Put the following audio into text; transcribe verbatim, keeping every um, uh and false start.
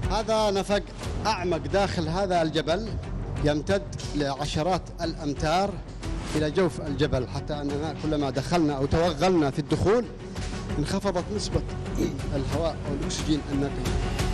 هذا نفق أعمق داخل هذا الجبل يمتد لعشرات الأمتار إلى جوف الجبل، حتى أننا كلما دخلنا أو توغلنا في الدخول انخفضت نسبة الهواء أو الأكسجين النقي.